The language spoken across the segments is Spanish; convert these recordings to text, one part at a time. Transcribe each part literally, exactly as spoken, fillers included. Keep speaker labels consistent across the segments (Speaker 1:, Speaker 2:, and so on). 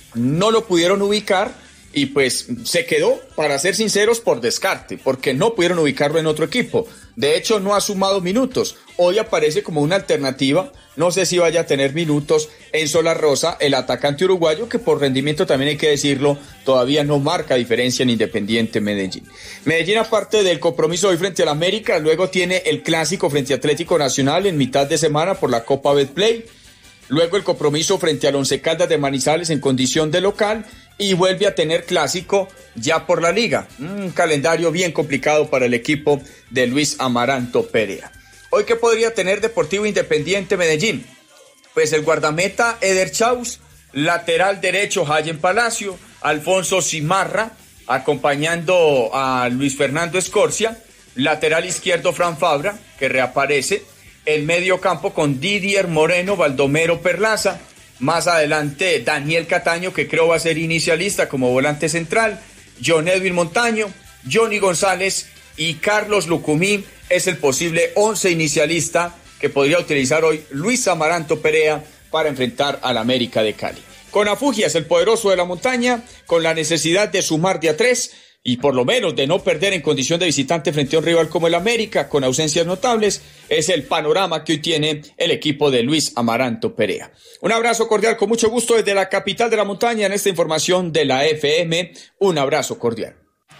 Speaker 1: no lo pudieron ubicar y pues se quedó, para ser sinceros, por descarte, porque no pudieron ubicarlo en otro equipo. De hecho, no ha sumado minutos. Hoy aparece como una alternativa. No sé si vaya a tener minutos Enzo La Rosa, el atacante uruguayo, que por rendimiento también hay que decirlo, todavía no marca diferencia en Independiente Medellín. Medellín, aparte del compromiso hoy frente al América, luego tiene el clásico frente a Atlético Nacional en mitad de semana por la Copa Betplay. Luego el compromiso frente al Once Caldas de Manizales en condición de local y vuelve a tener clásico ya por la liga. Un calendario bien complicado para el equipo de Luis Amaranto Perea. ¿Hoy qué podría tener Deportivo Independiente Medellín? Pues el guardameta Eder Chaus, lateral derecho Hayen Palacio, Alfonso Cimarra, acompañando a Luis Fernando Escorcia, lateral izquierdo Fran Fabra, que reaparece, el medio campo con Didier Moreno, Baldomero Perlaza, más adelante Daniel Cataño, que creo va a ser inicialista como volante central, John Edwin Montaño, Johnny González y Carlos Lucumí es el posible once inicialista que podría utilizar hoy Luis Amaranto Perea para enfrentar al América de Cali. Con Afugias, el poderoso de la montaña, con la necesidad de sumar de a tres y por lo menos de no perder en condición de visitante frente a un rival como el América, con ausencias notables, es el panorama que hoy tiene el equipo de Luis Amaranto Perea. Un abrazo cordial, con mucho gusto desde la capital de la montaña en esta información de la F M. Un abrazo cordial.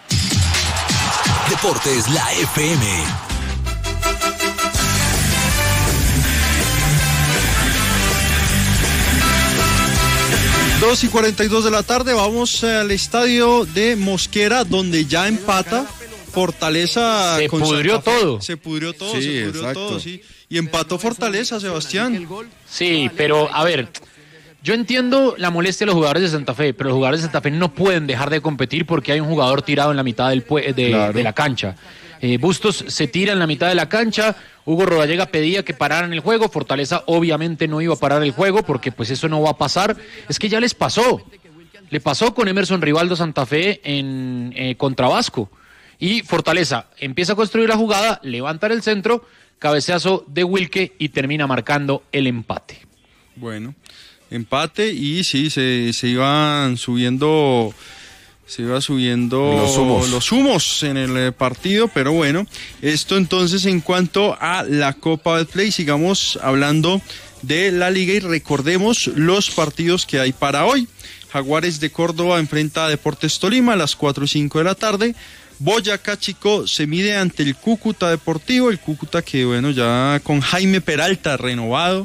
Speaker 2: Deportes, la F M.
Speaker 3: dos y cuarenta y dos de la tarde, vamos al estadio de Mosquera, donde ya empata Fortaleza.
Speaker 4: Se
Speaker 3: con
Speaker 4: pudrió
Speaker 3: Santa Fe.
Speaker 4: todo.
Speaker 3: Se pudrió todo,
Speaker 5: Sí,
Speaker 3: se pudrió
Speaker 5: exacto.
Speaker 3: todo, sí. Y empató Fortaleza, Sebastián.
Speaker 4: Sí, pero a ver, yo entiendo la molestia de los jugadores de Santa Fe, pero los jugadores de Santa Fe no pueden dejar de competir porque hay un jugador tirado en la mitad del pue- de,
Speaker 5: Claro.
Speaker 4: de la cancha. Eh, Bustos se tira en la mitad de la cancha, Hugo Rodallega pedía que pararan el juego, Fortaleza obviamente no iba a parar el juego porque pues eso no va a pasar, es que ya les pasó, le pasó con Emerson Rivaldo Santa Fe en eh, contra Vasco, y Fortaleza empieza a construir la jugada, levantar el centro, cabeceazo de Wilke y termina marcando el empate.
Speaker 3: Bueno, empate y sí, se, se iban subiendo... Se iba subiendo
Speaker 5: Los humos.
Speaker 3: los humos en el eh, partido, pero bueno, esto entonces en cuanto a la Copa Betplay, sigamos hablando de la liga y recordemos los partidos que hay para hoy. Jaguares de Córdoba enfrenta a Deportes Tolima a las cuatro y cinco de la tarde. Boyacá Chico se mide ante el Cúcuta Deportivo, el Cúcuta que bueno, ya con Jaime Peralta renovado,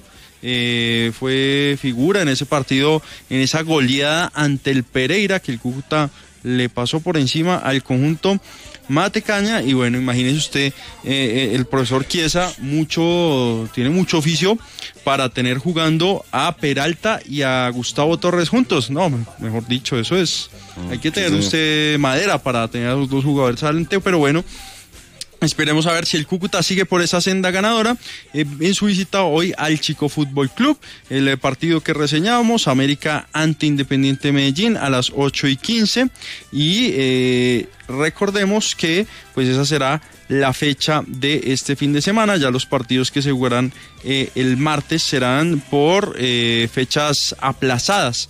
Speaker 3: eh, fue figura en ese partido, en esa goleada ante el Pereira, que el Cúcuta le pasó por encima al conjunto Matecaña. Y bueno, imagínese usted, eh, el profesor Chiesa mucho, tiene mucho oficio para tener jugando a Peralta y a Gustavo Torres juntos. No, mejor dicho, eso es, hay que tener
Speaker 5: sí.
Speaker 3: usted madera para tener a los dos jugadores al frente, pero bueno, esperemos a ver si el Cúcuta sigue por esa senda ganadora eh, en su visita hoy al Chico Fútbol Club. El eh, partido que reseñábamos, América ante Independiente Medellín a las ocho y quince. Y eh, recordemos que pues esa será la fecha de este fin de semana. Ya los partidos que se jugarán eh, el martes serán por eh, fechas aplazadas.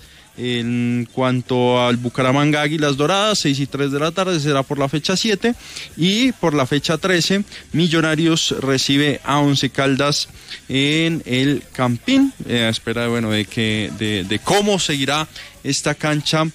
Speaker 3: En cuanto al Bucaramanga Águilas Doradas, seis y tres de la tarde será por la fecha siete, y por la fecha trece Millonarios recibe a Once Caldas en el Campín, eh, a espera de, bueno, de, que, de, de cómo seguirá esta cancha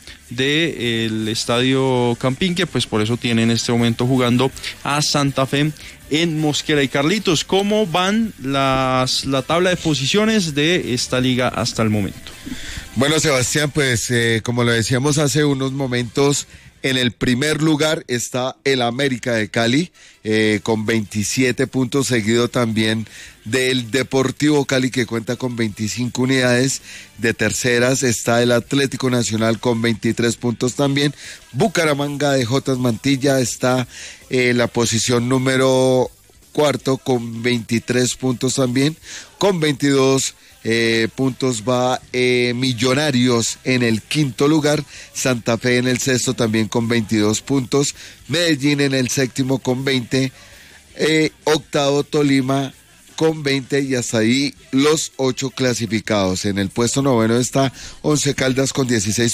Speaker 3: del Estadio Campín, que pues por eso tiene en este momento jugando a Santa Fe en Mosquera. Y Carlitos, ¿cómo van las, la tabla de posiciones de esta liga hasta el momento?
Speaker 5: Bueno, Sebastián, pues eh, como lo decíamos hace unos momentos, en el primer lugar está el América de Cali, eh, con veintisiete puntos, seguido también del Deportivo Cali, que cuenta con veinticinco unidades. De terceras está el Atlético Nacional con veintitrés puntos también. Bucaramanga de Jotas Mantilla está en eh, la posición número cuarto con veintitrés puntos también. Con veintidós Eh, puntos va eh, Millonarios en el quinto lugar, Santa Fe en el sexto también con veintidós puntos, Medellín en el séptimo con veinte, eh, octavo Tolima con veinte, y hasta ahí los ocho clasificados. En el puesto noveno está Once Caldas con dieciséis